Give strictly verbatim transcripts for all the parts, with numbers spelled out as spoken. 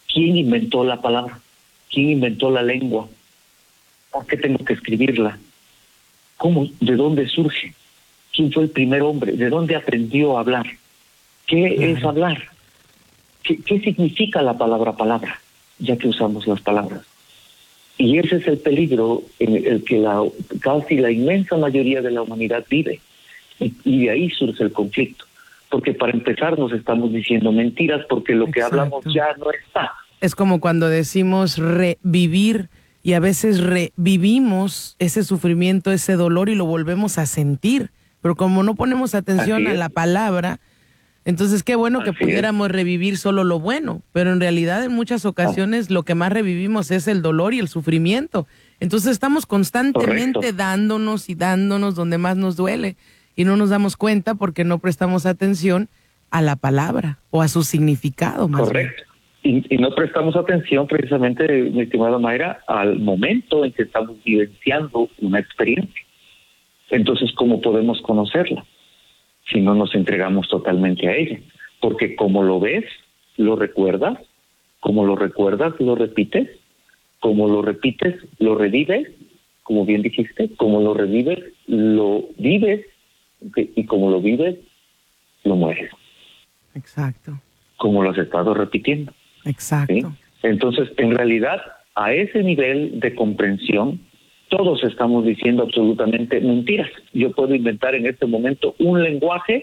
¿quién inventó la palabra? ¿Quién inventó la lengua? ¿Por qué tengo que escribirla? ¿Cómo? ¿De dónde surge? ¿Quién fue el primer hombre? ¿De dónde aprendió a hablar? ¿Qué claro. es hablar? ¿Qué, ¿Qué significa la palabra palabra? Ya que usamos las palabras. Y ese es el peligro en el que la, casi la inmensa mayoría de la humanidad vive. Y, y de ahí surge el conflicto. Porque para empezar nos estamos diciendo mentiras porque lo Exacto. que hablamos ya no está. Es como cuando decimos revivir y a veces revivimos ese sufrimiento, ese dolor y lo volvemos a sentir. Pero como no ponemos atención a la palabra, entonces qué bueno que Así pudiéramos es. revivir solo lo bueno. Pero en realidad en muchas ocasiones ah. lo que más revivimos es el dolor y el sufrimiento. Entonces estamos constantemente Correcto. dándonos y dándonos donde más nos duele. Y no nos damos cuenta porque no prestamos atención a la palabra o a su significado. Más Correcto. Y, y no prestamos atención precisamente, mi estimada Mayra, al momento en que estamos vivenciando una experiencia. Entonces, ¿cómo podemos conocerla? Si no nos entregamos totalmente a ella. Porque como lo ves, lo recuerdas. Como lo recuerdas, lo repites. Como lo repites, lo revives. Como bien dijiste, como lo revives, lo vives. Y como lo vives, lo mueres. Exacto. Como lo has estado repitiendo. Exacto. ¿Sí? Entonces, en realidad, a ese nivel de comprensión, todos estamos diciendo absolutamente mentiras. Yo puedo inventar en este momento un lenguaje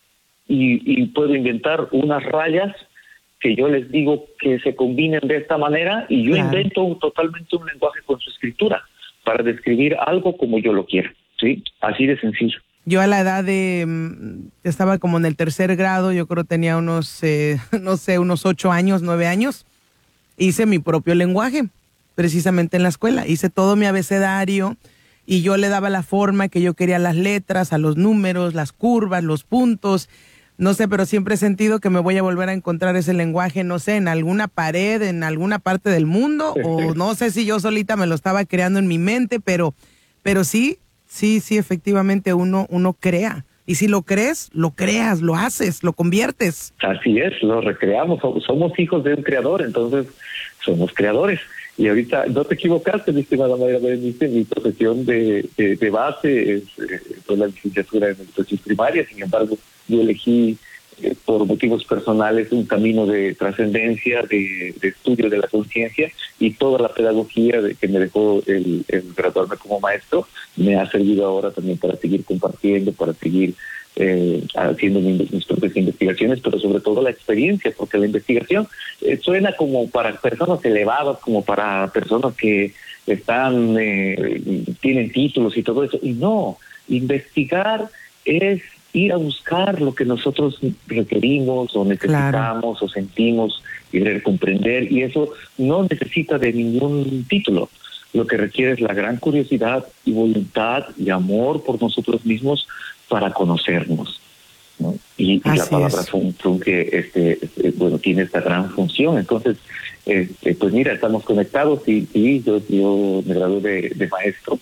y, y puedo inventar unas rayas que yo les digo que se combinen de esta manera y yo claro. invento un, totalmente un lenguaje con su escritura para describir algo como yo lo quiera. ¿Sí? Así de sencillo. Yo a la edad de, estaba como en el tercer grado, yo creo tenía unos, eh, no sé, unos ocho años, nueve años, hice mi propio lenguaje, precisamente en la escuela, hice todo mi abecedario y yo le daba la forma que yo quería a las letras, a los números, las curvas, los puntos, no sé, pero siempre he sentido que me voy a volver a encontrar ese lenguaje, no sé, en alguna pared, en alguna parte del mundo, o no sé si yo solita me lo estaba creando en mi mente, pero, pero sí, Sí, sí, efectivamente uno, uno crea. Y si lo crees, lo creas, lo haces, lo conviertes. Así es, lo recreamos. Somos hijos de un creador, entonces somos creadores. Y ahorita no te equivocaste, mi estimada Mayra Berenice, mi profesión de, de, de base es, eh, fue la licenciatura en educación primaria. Sin embargo, yo elegí eh, por motivos personales un camino de trascendencia, de, de estudio de la conciencia, y toda la pedagogía de que me dejó el, el graduarme como maestro me ha servido ahora también para seguir compartiendo, para seguir eh, haciendo mis, mis propias investigaciones, pero sobre todo la experiencia, porque la investigación eh, suena como para personas elevadas, como para personas que están eh, tienen títulos y todo eso, y no, investigar es ir a buscar lo que nosotros requerimos o necesitamos claro. o sentimos, querer comprender, y eso no necesita de ningún título. Lo que requiere es la gran curiosidad y voluntad y amor por nosotros mismos para conocernos, ¿no? Y, y la palabra que este, este, bueno, tiene esta gran función. Entonces, este, pues mira, estamos conectados y, y yo, yo me gradué de, de maestro,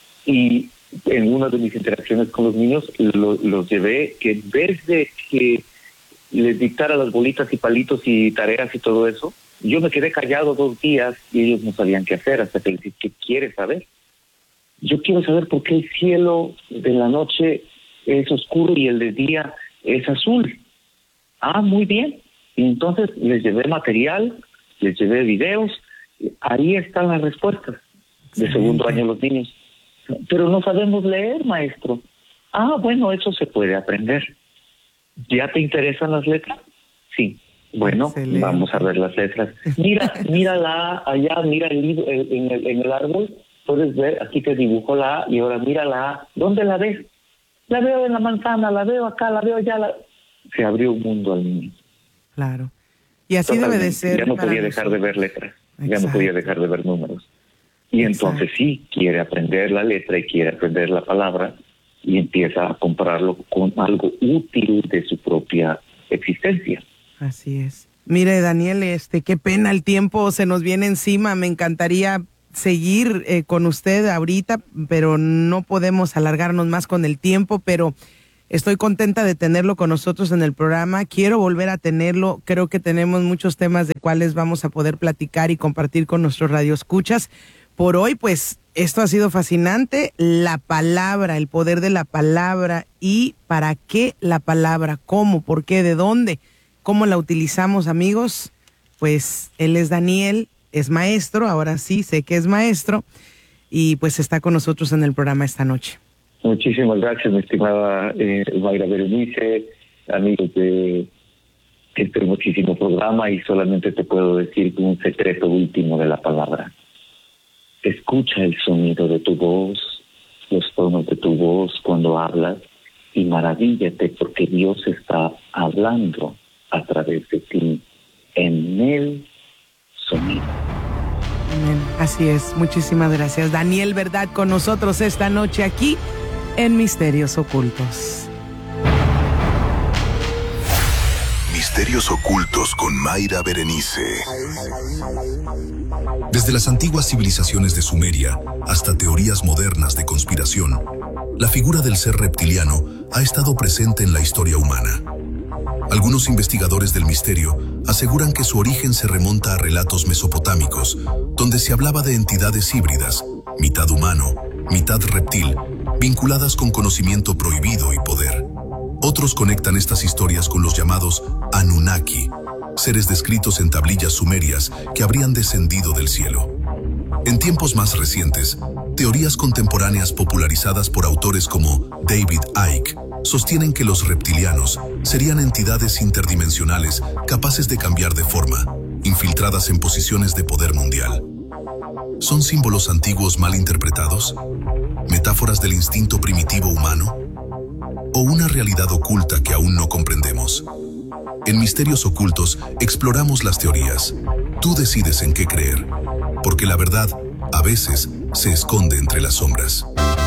y en una de mis interacciones con los niños lo, los llevé que en vez de que les dictara las bolitas y palitos y tareas y todo eso, yo me quedé callado dos días y ellos no sabían qué hacer, hasta que les dije, ¿qué quieres saber? Yo quiero saber por qué el cielo de la noche es oscuro y el de día es azul. Ah, muy bien. Y entonces les llevé material, les llevé videos, ahí están las respuestas. De segundo año los niños. Pero no sabemos leer, maestro. Ah, bueno, eso se puede aprender. ¿Ya te interesan las letras? Sí. Bueno, Excelente. Vamos a ver las letras. Mira, mira la A allá, mira el libro en el, en el árbol. Puedes ver, aquí te dibujo la A y ahora mira la A. ¿Dónde la ves? La veo en la manzana, la veo acá, la veo allá. La... Se abrió un mundo al niño. Claro. Y así Totalmente. Debe de ser. Ya no podía dejar nosotros. de ver letras. Exacto. Ya no podía dejar de ver números. Y entonces Exacto. sí, quiere aprender la letra y quiere aprender la palabra y empieza a compararlo con algo útil de su propia existencia. Así es. Mire, Daniel, este, qué pena, el tiempo se nos viene encima. Me encantaría seguir eh, con usted ahorita, pero no podemos alargarnos más con el tiempo. Pero Estoy contenta de tenerlo con nosotros en el programa. Quiero volver a tenerlo. Creo que tenemos muchos temas de cuales vamos a poder platicar y compartir con nuestros radioescuchas. Por hoy, pues, esto ha sido fascinante. La palabra, el poder de la palabra y para qué la palabra, cómo, por qué, de dónde, cómo la utilizamos, amigos. Pues él es Daniel, es maestro, ahora sí sé que es maestro y pues está con nosotros en el programa esta noche. Muchísimas gracias, mi estimada eh, Mayra Berenice, amigos de este hermosísimo programa, y solamente te puedo decir un secreto último de la palabra. Escucha el sonido de tu voz, los tonos de tu voz cuando hablas, y maravíllate porque Dios está hablando a través de ti en el sonido. Amén. Así es, muchísimas gracias. Daniel Verdad con nosotros esta noche aquí en Misterios Ocultos. Misterios Ocultos con Mayra Berenice. Desde las antiguas civilizaciones de Sumeria hasta teorías modernas de conspiración, la figura del ser reptiliano ha estado presente en la historia humana. Algunos investigadores del misterio aseguran que su origen se remonta a relatos mesopotámicos, donde se hablaba de entidades híbridas, mitad humano, mitad reptil, vinculadas con conocimiento prohibido y poder. Otros conectan estas historias con los llamados Anunnaki, seres descritos en tablillas sumerias que habrían descendido del cielo. En tiempos más recientes, teorías contemporáneas popularizadas por autores como David Icke sostienen que los reptilianos serían entidades interdimensionales capaces de cambiar de forma, infiltradas en posiciones de poder mundial. ¿Son símbolos antiguos mal interpretados? ¿Metáforas del instinto primitivo humano? ¿O una realidad oculta que aún no comprendemos? En Misterios Ocultos exploramos las teorías. Tú decides en qué creer, porque la verdad, a veces, se esconde entre las sombras.